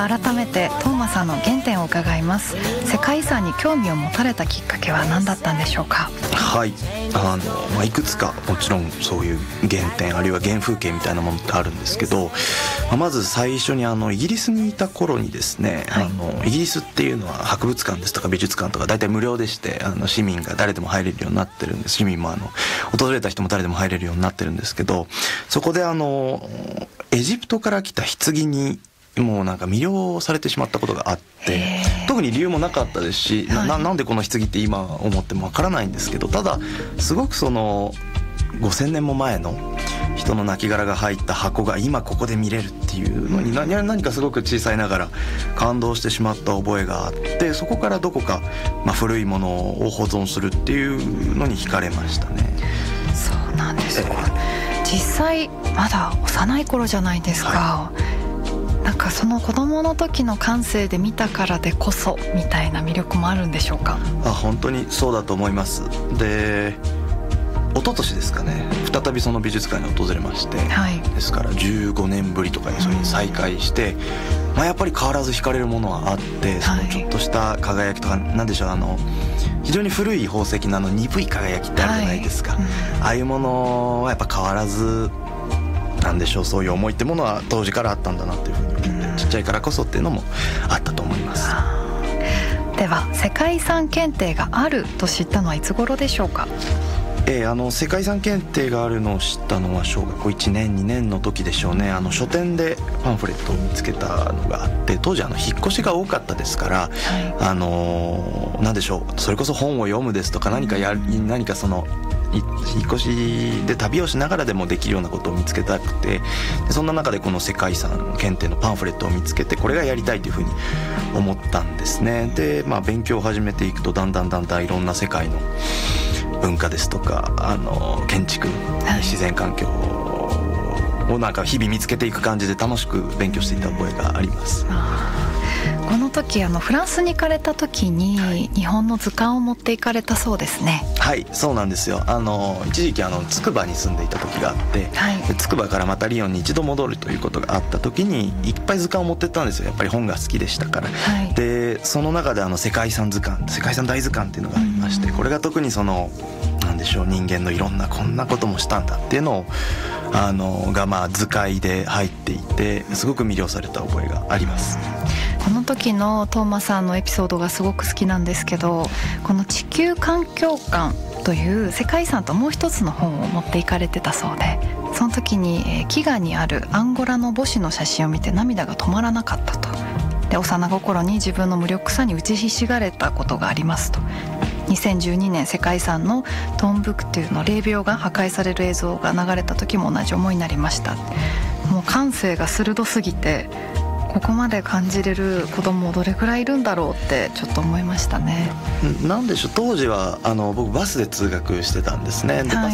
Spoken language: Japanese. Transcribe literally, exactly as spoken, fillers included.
改めてトーマさんの原点を伺います。世界遺産に興味を持たれたきっかけは何だったんでしょうか？ はいあの、まあ、いくつかもちろんそういう原点あるいは原風景みたいなものってあるんですけど、まあ、まず最初にあのイギリスにいた頃にですね、はい、あのイギリスっていうのは博物館ですとか美術館とか大体無料でしてあの市民が誰でも入れるようになってるんです。市民もあの訪れた人も誰でも入れるようになってるんですけど、そこであのエジプトから来た棺にもうなんか魅了されてしまったことがあって、特に理由もなかったですし、はい、な, なんでこの棺って今思ってもわからないんですけど、ただすごくそのごせんねんも前の人の亡骸が入った箱が今ここで見れるっていうのに何, 何かすごく小さいながら感動してしまった覚えがあって、そこからどこか、まあ、古いものを保存するっていうのに惹かれましたね。 そうなんですか。実際まだ幼い頃じゃないですか、はい、なんかその子供の時の感性で見たからでこそみたいな魅力もあるんでしょうか？ あ、本当にそうだと思います。で一昨年ですかね、再びその美術館に訪れまして、はい、ですからじゅうごねんぶりとかにそれに再会して、うんまあ、やっぱり変わらず惹かれるものはあって、そのちょっとした輝きとか、なんでしょう、あの非常に古い宝石のあの鈍い輝きってあるじゃないですか、はいうん、ああいうものはやっぱ変わらずなんでしょう、そういう思いってものは当時からあったんだなっていうふうに思って、うん、ちっちゃいからこそっていうのもあったと思います。 では世界遺産検定があると知ったのはいつ頃でしょうか？ えー、あの世界遺産検定があるのを知ったのは小学校いちねんにねんの時でしょうね。あの書店でパンフレットを見つけたのがあって、当時あの引っ越しが多かったですから、はい、あのー、なんでしょう、それこそ本を読むですとか何かや何かその引っ越しで旅をしながらでもできるようなことを見つけたくて、でそんな中でこの世界遺産検定のパンフレットを見つけて、これがやりたいというふうに思ったんですね。で、まあ、勉強を始めていくとだんだんだんだんいろんな世界の文化ですとかあの建築、自然環境をなんか日々見つけていく感じで楽しく勉強していた覚えがあります。 この時あのフランスに行かれた時に、はい、日本の図鑑を持っていかれたそうですね。 はいそうなんですよ。あの一時期あのつくばに住んでいた時があって、はい、つくばからまたリヨンに一度戻るということがあった時にいっぱい図鑑を持ってったんですよ。やっぱり本が好きでしたから、はい、でその中であの世界遺産図鑑世界遺産大図鑑っていうのがありまして、うん、これが特にそのなんでしょう、人間のいろんなこんなこともしたんだっていうのをあのがまあ図解で入っていて、すごく魅了された覚えがあります。 この時のトーマさんのエピソードがすごく好きなんですけど、この地球環境館という世界遺産ともう一つの本を持っていかれてたそうで、その時に飢餓にあるアンゴラの母子の写真を見て涙が止まらなかったと。で幼心に自分の無力さに打ちひしがれたことがありますと。にせんじゅうにねん世界遺産のトンブクトゥの霊廟が破壊される映像が流れた時も同じ思いになりました。もう感性が鋭すぎてここまで感じれる子供どれくらいいるんだろうってちょっと思いましたね。 なんでしょう、当時はあの僕バスで通学してたんですね。で、はい